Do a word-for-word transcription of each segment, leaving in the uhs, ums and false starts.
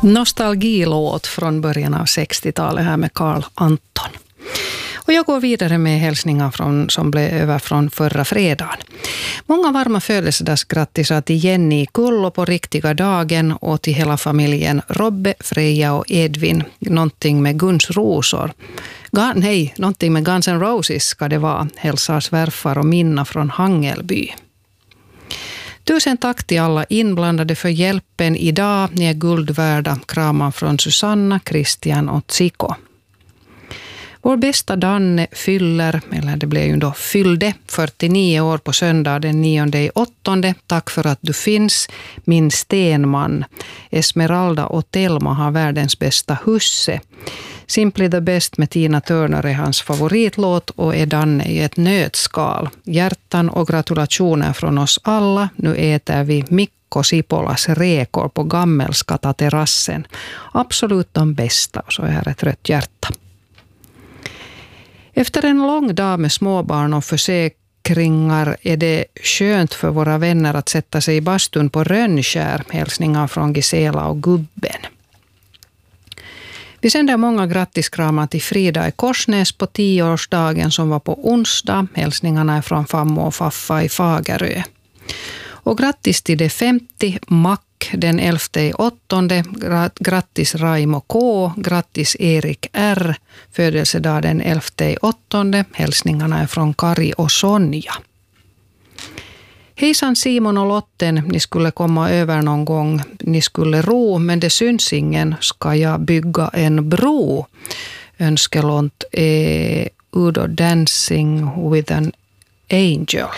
Nostalgilåt från början av sextiotalet här med Carl Anton. Och jag går vidare med hälsningar från, som blev över från förra fredagen. Många varma födelsedagsgrattisar till Jenny Kullo på riktiga dagen och till hela familjen Robbe, Freja och Edvin. Någonting med Guns rosor. Ga, nej, någonting med Guns N' Roses ska det vara. Hälsar svärfar och Minna från Hangelby. Tusen tack till alla inblandade för hjälpen idag. Ni är guld värda. Kramar från Susanna, Christian och Tsiko. Vår bästa Danne fyller, eller det blev ju då fyllde, fyrtionio år på söndag den nionde i åttonde. Tack för att du finns, min stenman. Esmeralda och Telma har världens bästa husse. Simply the Best med Tina Turner är hans favoritlåt och är Danne i ett nötskal. Hjärtan och gratulationer från oss alla. Nu äter vi Mikko Sipolas räkor på Gammelskata-terrassen. Absolut de bästa, och så är här ett rött hjärta. Efter en lång dag med småbarn och försäkringar är det skönt för våra vänner att sätta sig i bastun på Rönnskär. Hälsningar från Gisela och gubben. Vi sänder många grattiskramar till Frida i Korsnäs på tioårsdagen som var på onsdag. Hälsningarna är från fammo och faffa i Fagerö. Och grattis till det femtio Mack den elfte i åttonde. Grattis Raimo K. Grattis Erik R. Födelsedag den elfte i åttonde. Hälsningarna är från Kari och Sonja. Hejsan Simon och Lotten, ni skulle komma över någon gång. Ni skulle ro, men det syns ingen. Ska jag bygga en bro? Önskelånt är Udo Dancing with an Angel.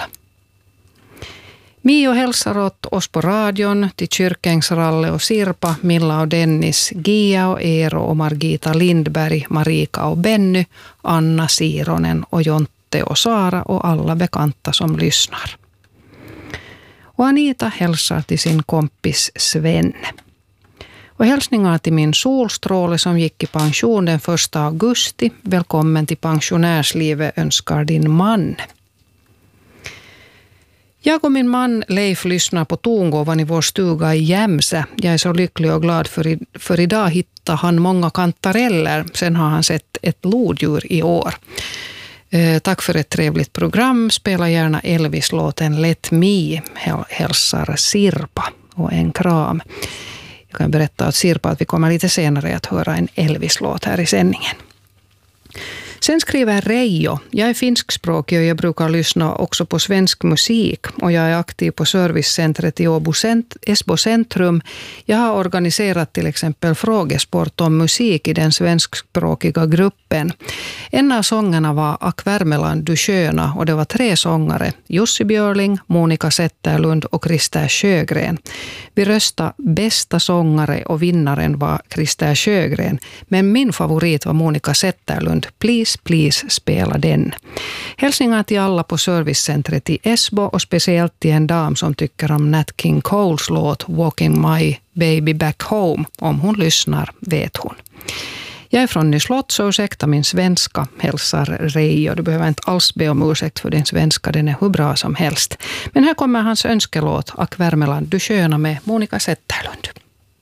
Mio hälsar åt oss på radion, till Kyrkängsralle och Sirpa, Milla och Dennis, Gia och Eero och Margita Lindberg, Marika och Benny, Anna Sironen och Jonte och Sara och alla bekanta som lyssnar. Och Anita hälsar till sin kompis Sven. Och hälsningar till min solstråle som gick i pension den första augusti. Välkommen till pensionärslivet önskar din man. Jag och min man Leif lyssnar på tongåvan i vår stuga i Jämsä. Jag är så lycklig och glad för, i, för idag hittar han många kantareller. Sen har han sett ett lodjur i år. Eh, tack för ett trevligt program. Spela gärna Elvis-låten Let Me, hälsar Sirpa, och en kram. Jag kan berätta att Sirpa att vi kommer lite senare att höra en Elvis-låt här i sändningen. Sen skriver Reijo. Jag är finskspråkig och jag brukar lyssna också på svensk musik. Och jag är aktiv på servicecentret i Åbo cent- Esbo centrum. Jag har organiserat till exempel frågesport om musik i den svenskspråkiga gruppen. En av sångerna var Ack Värmeland, du sköna, och det var tre sångare. Jussi Björling, Monica Zetterlund och Christer Sjögren. Vi röstade bästa sångare och vinnaren var Christer Sjögren. Men min favorit var Monica Zetterlund. Please, please spela den. Hälsningar till alla på servicecentret i Esbo och speciellt till en dam som tycker om Nat King Coles låt Walking My Baby Back Home. Om hon lyssnar vet hon. Jag är från Nyslott, så ursäkta min svenska, hälsar Reijo. Du behöver inte alls be om ursäkt för din svenska, den är hur bra som helst. Men här kommer hans önskelåt Ack Värmeland, du sköna med Monica Zetterlund.